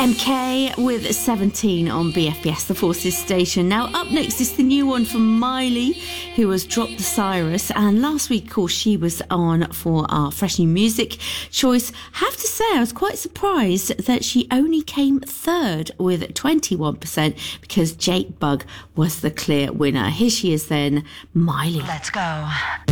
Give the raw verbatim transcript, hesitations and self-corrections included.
M K with seventeen on B F B S, the Forces station. Now, up next is the new one from Miley, who has dropped the Cyrus. And last week, of course, she was on for our Fresh New Music choice. I have to say, I was quite surprised that she only came third with twenty-one percent because Jake Bugg was the clear winner. Here she is then, Miley. Let's go.